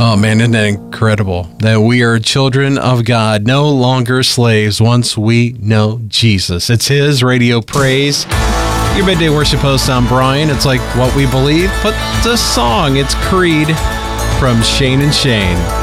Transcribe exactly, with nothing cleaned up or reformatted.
Oh, man, isn't that incredible? That we are children of God, no longer slaves once we know Jesus. It's His Radio Praise. Your midday worship host, I'm Brian. It's like what we believe, but the song, it's Creed from Shane and Shane.